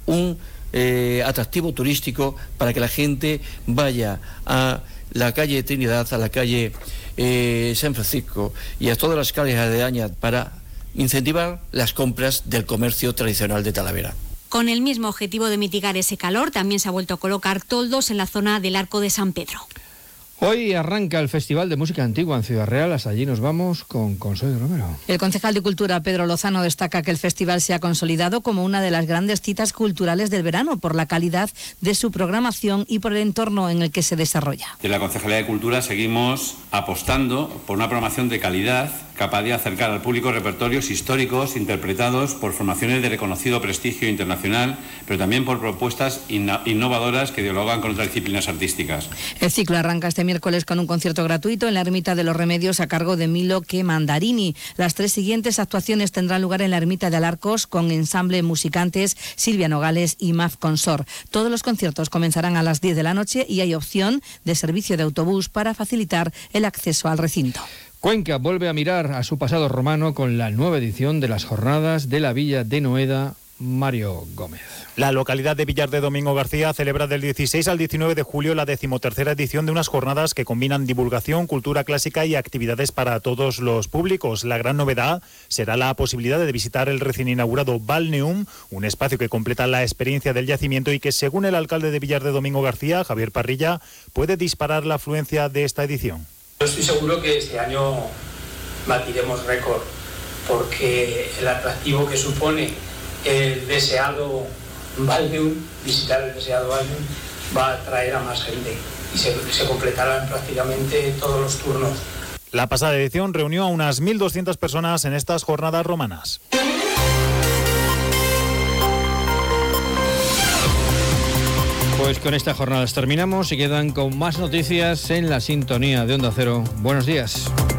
un atractivo turístico para que la gente vaya a la calle Trinidad, a la calle San Francisco y a todas las calles aledañas para incentivar las compras del comercio tradicional de Talavera. Con el mismo objetivo de mitigar ese calor, también se ha vuelto a colocar toldos en la zona del Arco de San Pedro. Hoy arranca el Festival de Música Antigua en Ciudad Real. Hasta allí nos vamos con Consuelo Romero. El concejal de Cultura, Pedro Lozano, destaca que el festival se ha consolidado como una de las grandes citas culturales del verano por la calidad de su programación y por el entorno en el que se desarrolla. En la Concejalía de Cultura seguimos apostando por una programación de calidad capaz de acercar al público repertorios históricos interpretados por formaciones de reconocido prestigio internacional, pero también por propuestas innovadoras que dialogan con otras disciplinas artísticas. El ciclo arranca este miércoles con un concierto gratuito en la Ermita de los Remedios a cargo de Milo Que Mandarini. Las 3 siguientes actuaciones tendrán lugar en la Ermita de Alarcos con ensamble musicantes Silvia Nogales y Maf Consor. Todos los conciertos comenzarán a las 10 de la noche y hay opción de servicio de autobús para facilitar el acceso al recinto. Cuenca vuelve a mirar a su pasado romano con la nueva edición de las jornadas de la Villa de Noeda. Mario Gómez. La localidad de Villar de Domingo García celebra del 16 al 19 de julio la 13ª edición de unas jornadas que combinan divulgación, cultura clásica y actividades para todos los públicos. La gran novedad será la posibilidad de visitar el recién inaugurado Balneum, un espacio que completa la experiencia del yacimiento y que, según el alcalde de Villar de Domingo García, Javier Parrilla, puede disparar la afluencia de esta edición. Yo estoy seguro que este año batiremos récord, porque el atractivo que supone el deseado Balneum, visitar el deseado Balneum, va a atraer a más gente y se completarán prácticamente todos los turnos. La pasada edición reunió a unas 1.200 personas en estas jornadas romanas. Pues con estas jornadas terminamos y quedan con más noticias en la sintonía de Onda Cero. Buenos días.